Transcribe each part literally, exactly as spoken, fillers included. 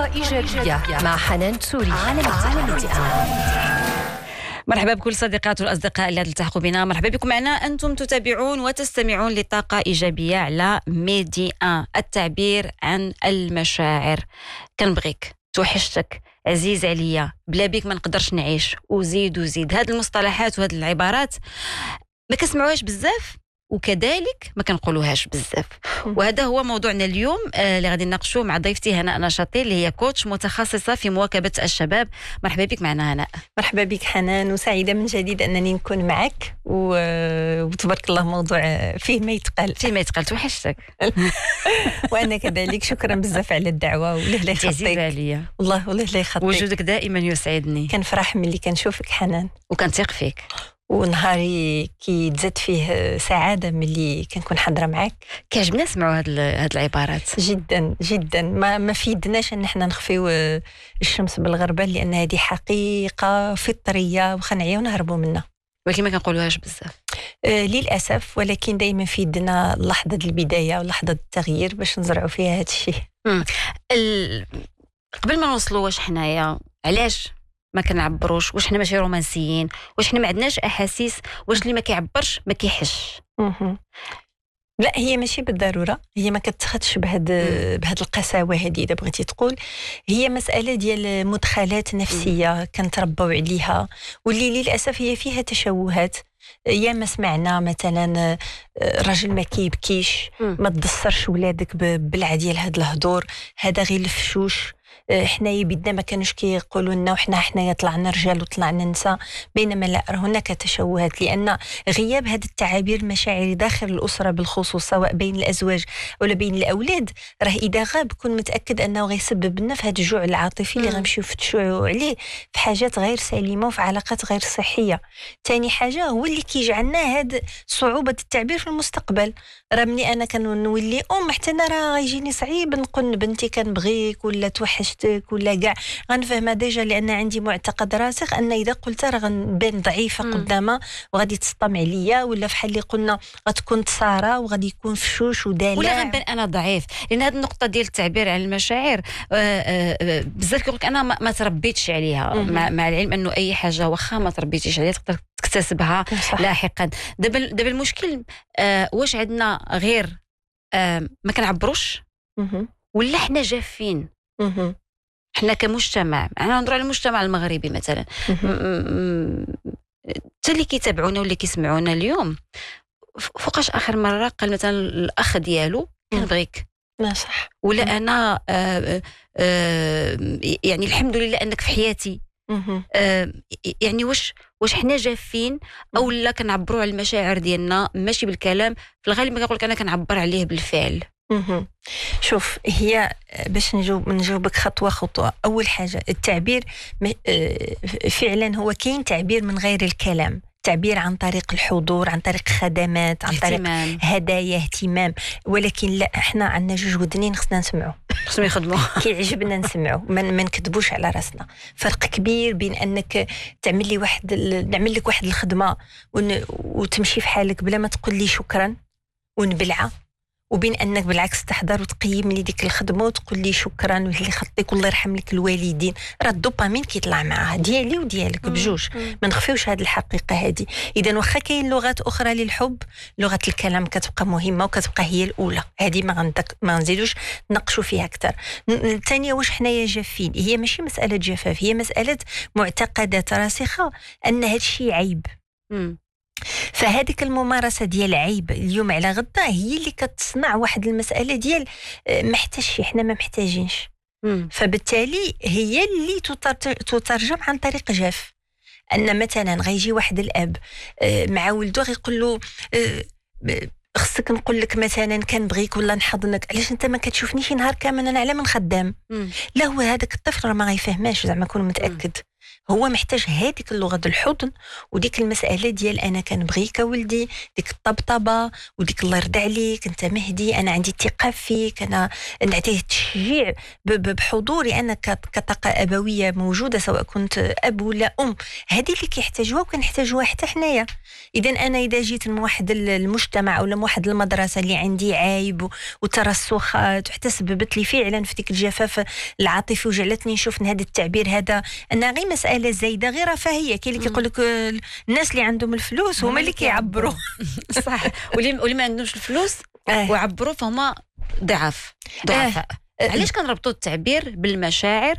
إيجابية مع حنان تسوري على مرحبا بكل صديقات والأصدقاء اللي تلتحقوا بنا. مرحبا بكم معنا. أنتم تتابعون وتستمعون لطاقة إيجابية على ميدي أن، التعبير عن المشاعر. كنبغيك، توحشتك، عزيز عليا، بلا بيك ما نقدرش نعيش، وزيد وزيد. هاد المصطلحات وهاد العبارات ما كنسمعوهاش بزاف، وكذلك ما كنقولوهاش بزاف. وهذا هو موضوعنا اليوم آه اللي غادي نناقشوه مع ضيفتي هناء نشاطي، اللي هي كوتش متخصصة في مواكبة الشباب. مرحبا بك معنا هناء. مرحبا بك حنان، وسعيدة من جديد أنني نكون معك و... وتبارك الله موضوع فيه ما يتقال فيه ما يتقال. توحشتك. وأنا كذلك. شكرا بزاف على الدعوة، وله لا يخطيك. عزيزة عليا والله وله لا يخطيك. وجودك دائما يسعدني. كنفرح ملي كنشوفك حنان، وكنثق فيك، ونهاري كي تزاد فيه سعادة ملي كنكون حاضرة معك. كيعجبنا نسمعوا هاد هاد العبارات جدا جدا. ما ما فيدناش ان احنا نخفيو الشمس بالغربة، لان هذه حقيقة فطرية وخنعيا ونهربوا منها، ولكن ما كنقولوهاش بزاف آه للاسف. ولكن دائما في يدنا لحظة البداية ولحظة التغيير باش نزرعوا فيها هذا الشيء. ال... قبل ما نوصلوا واش حنايا علاش ما كنعبروش؟ واش حنا ماشي رومانسيين؟ واش حنا ما عندناش احاسيس؟ واش اللي ما كيعبرش ما كيحش؟ لا، هي ماشي بالضروره، هي ما كتاخذش بهاد بهاد القساوه هذه. اذا بغيتي تقول هي مساله ديال مدخلات نفسيه كنتربوا عليها، واللي للاسف هي فيها تشوهات. يا ما سمعنا مثلا الراجل ما كيبكيش، ما تدسرش ولادك بالبلعه ديال هاد الهضور، هذا غير الفشوش. حنايا بيدنا ما كانوش كيقولوا لنا وحنا حنايا طلعنا رجال وطلعنا نساء، بينما لا، هناك تشوهات. لان غياب هذه التعابير المشاعري داخل الاسره بالخصوص، سواء بين الازواج ولا بين الاولاد، راه اذا غاب كون متاكد انه غيسبب لنا في هذا الجوع العاطفي اللي غنمشيو نفتشوا عليه في حاجات غير سليمه وفي علاقات غير صحيه. ثاني حاجه هو اللي كيجعلنا هاد صعوبه التعبير في المستقبل. راه ملي انا كنولي ام، حتى انا راه غيجيني صعيب نقول بنتي كنبغيك ولا توحشت ولا كاع، غنفهمها ديجا، لان عندي معتقد راسخ ان اذا قلتها راه غنبان ضعيفه قدامها وغادي تسطم عليا، ولا فحال اللي قلنا غتكون تصارى وغادي يكون فشوش ودلع، ولا غنبان انا ضعيف. لان هذه النقطه ديال التعبير عن المشاعر بزاف كيقول لك انا ما, ما تربيتش عليها، مع, مع العلم انه اي حاجه واخا ما تربيتيش عليها تقدر تكتسبها لاحقا. دابا دابا المشكل آه واش عندنا غير آه ما كنعبروش، ولا حنا جافين؟ حنا كمجتمع، انا نهضر على المجتمع المغربي مثلا، حتى اللي كيتابعونا واللي كيسمعونا اليوم، فوقاش اخر مره قال مثلا الاخ ديالو كنبغيك؟ ما صح. ولا انا آآ آآ يعني الحمد لله انك في حياتي. آه يعني واش واش حنا جافين او لا كنعبروا على المشاعر ديالنا ماشي بالكلام؟ في الغالب ما كنقول لك انا كنعبر عليه بالفعل. شوف، هي باش نجاوب نجاوبك خطوه خطوه. اول حاجه التعبير فعلا هو كاين تعبير من غير الكلام، تعبير عن طريق الحضور، عن طريق خدمات، عن طريق اهتمام. هدايا، اهتمام. ولكن لا، احنا عندنا جوج ودنين خصنا نسمعوا، خصنا يخدموا. كيعجبنا نسمعوا، ما من نكذبوش على راسنا. فرق كبير بين انك تعمل لي واحد نعمل لك واحد الخدمه ون... وتمشي في حالك بلا ما تقول لي شكرا ونبلعه، وبين انك بالعكس تحضر وتقيم لي ديك الخدمه وتقول لي شكرا واللي يخطيك والله يرحم لك الوالدين. راه الدوبامين كيطلع معاها ديالي وديالك بجوج، ما نخفيوش هذه الحقيقه هذه. اذا واخا كاين لغات اخرى للحب، لغه الكلام كتبقى مهمه وكتبقى هي الاولى، هذه ما غندك ما نزيدوش نناقشوا فيها اكثر. الثانيه، واش حنايا جافين؟ هي ماشي مساله جفاف، هي مساله معتقدات راسخه ان هذا الشيء عيب. م. فهذيك الممارسه ديال عيب اليوم على غدا هي اللي كتصنع واحد المساله ديال محتاجش، احنا ما محتاجينش. فبالتالي هي اللي تترجم عن طريق جاف. ان مثلا غيجي واحد الاب مع ولده غيقول له خصك نقول لك مثلا كنبغيك ولا نحضنك، علاش انت ما كتشوفنيش نهار كامل انا على من خدام؟ لا، هو هذاك الطفل راه ما غيفهماش، زعما كون متاكد. هو محتاج هذيك اللغه ديال الحضن وديك المساله ديال انا كنبغيك ولدي، ديك الطبطبه وديك الله يرضى عليك انت مهدي، انا عندي ثقه فيك، انا نعطيه التشجيع بحضوري انا كطاقه ابويه موجوده سواء كنت اب ولا ام. هذه اللي كيحتاجوها وكنحتاجوها حتى حنايا. اذا انا اذا جيت من واحد المجتمع ولا من واحد المدرسه اللي عندي عيب وترسخات وحتى سببت لي فعلا في ديك الجفاف العاطفي وجعلتني نشوف هذا التعبير هذا انها غير مساله زايده غير رفاهيه. كاين اللي كيقول لك الناس اللي عندهم الفلوس هما اللي كيعبروا صح، واللي ما عندهمش الفلوس آه. ويعبروا فهما ضعاف ضعفاء. آه. علاش كنربطوا التعبير بالمشاعر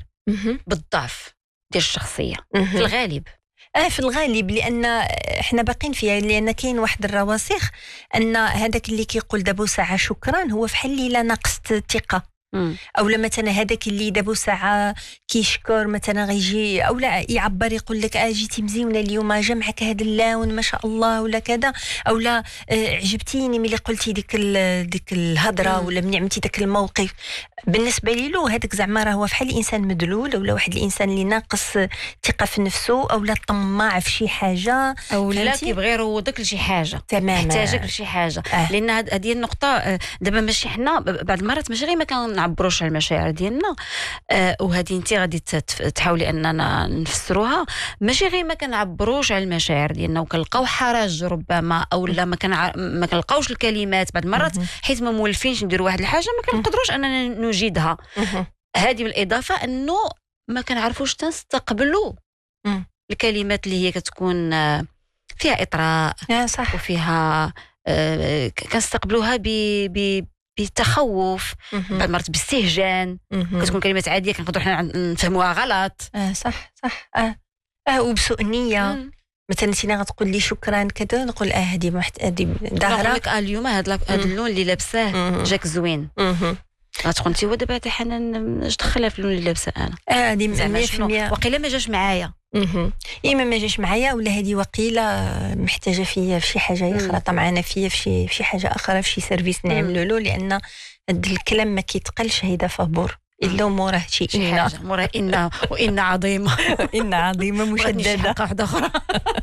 بالضعف ديال الشخصيه في الغالب؟ اه في الغالب لان احنا باقين فيها، لان كاين واحد الرواسخ ان هذاك اللي كيقول دابا ساعه شكرا هو فحال اللي لا نقصت ثقه، او لا مثلا هذاك اللي دابا ساعه كيشكر مثلا غيجي او لا يعبر يقول لك اه جيتي مزيونه اليوم، جا معك هذا اللون ما شاء الله ولا كذا، او لا آه عجبتيني ملي قلتي ديك ديك الهضره ولا ملي عملتي داك الموقف. بالنسبه لي له هذاك زعما راه هو فحال الانسان مدلول ولا واحد الانسان اللي ناقص ثقه في نفسه او لا طماع في شي حاجه او لا كيبغي يروضك لشي حاجه تماما يحتاجك لشي حاجه. آه. لان هذه النقطه دابا ماشي حنا بعض المرات ماشي غير ما كنعبروش على المشاعر ديالنا، آه وهذه انت غادي تحاولي اننا نفسروها، ماشي غير ما كنعبروش على المشاعر ديالنا وكنلقاو حرج ربما او لا ما كنع... ما كنلقاوش الكلمات بعض المرات حيت ما مولفينش نديروا واحد الحاجه ما كنقدروش اننا نجيدها. هذه بالاضافه انه ما كنعرفوش تنستقبلوا الكلمات اللي هي كتكون فيها اطراء صح وفيها آه كنستقبلوها ب ب بتخوف، بعض المرات باستهجان، كتكون كلمات عاديه كنقدروا حنا نفهموها غلط. اه صح صح اه اه وبسوء نيه. مثلا انت غتقول لي شكرا كذا نقول اه هذه محت... هذه ظاهره نقول لك اه اليوم هذا اللون اللي لابساه جاك زوين، غتقول انت ودابا حتى حنان اش دخلها في اللون اللي لابسه انا اه هذه مية في المية وقيله ما جاش معايا، اها اما ما جاش معايا ولا هذه وقيله محتاجه فيا في شي حاجه اخرى، طمعانه فيا في شي في حاجه اخرى في شي سيرفيس نعملوا له، لان هذا الكلام ما كيتقلش هيدا فابور الا موراه شي ان موراه ان وان عظيمه ان عظيمه مشدده واحده اخرى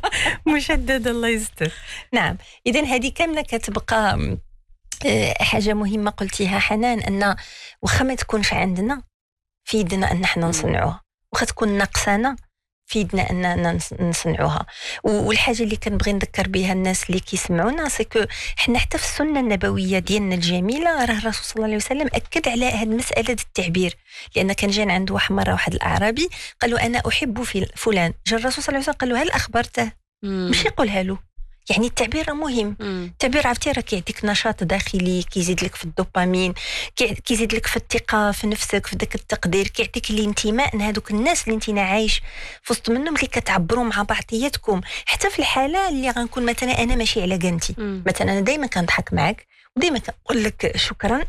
مشدده الله يستر. نعم اذا هذه كامله كتبقى حاجه مهمه قلتيها حنان، ان واخا ما تكونش عندنا في يدنا ان احنا نصنعوها، واخا تكون ناقصانا في يدنا اننا نصنعوها. والحاجه اللي كنبغي نذكر بها الناس اللي كيسمعونا سكو حنا حتى في السنه النبويه ديالنا الجميله راه الرسول صلى الله عليه وسلم اكد على هذه المساله التعبير، لان كان جان عنده واحد مره واحد الاعرابي قال له انا احب فلان، جا الرسول صلى الله عليه وسلم قال له هل اخبرته؟ مش يقولها له. يعني التعبير مهم. التعبير عرفتي راه كيعطيك نشاط داخلي، كيزيد لك في الدوبامين، كيزيد لك في الثقه في نفسك، في ذاك التقدير، كيعطيك الانتماء لهذوك الناس اللي انت عايش في وسط منهم اللي كتعبروا مع بعضياتكم. حتى في الحاله اللي غنكون مثلا انا ماشي على قنتي، مثلا انا دائما كنضحك معك ودائما كنقول لك شكرا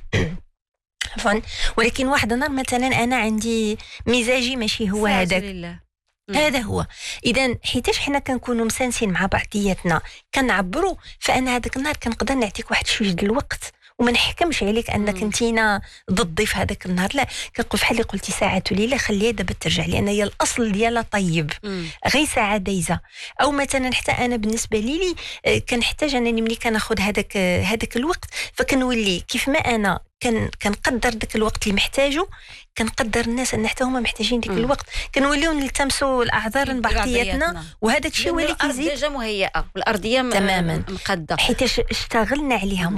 عفوا، ولكن واحد النهار مثلا انا عندي مزاجي ماشي هو هذاك، هذا هو. اذا حيتاش حنا كنكونوا مسانسين مع بعضياتنا كنعبروا، فانا هذاك النهار كنقدر نعطيك واحد شويه ديال الوقت وما نحكمش عليك انك انتينا ضدي في هذاك النهار، لا كنقول بحال اللي قلتي ساعه ليله خليها دابا ترجع، لان هي الاصل ديالها طيب غير ساعه دايزه. او مثلا حتى انا بالنسبه لي كنحتاج انني ملي كناخذ هذاك هذاك الوقت فكنولي كيف ما انا كان كنقدر داك الوقت اللي محتاجه، كنقدر الناس ان حتى هما محتاجين ديك الوقت، كنوليو نلتمسوا الاعذار لبعضياتنا، وهذاك الشيء هو اللي كيزيد. الارض مهيئه والارضيه تماما مقاده حيت اشتغلنا عليها.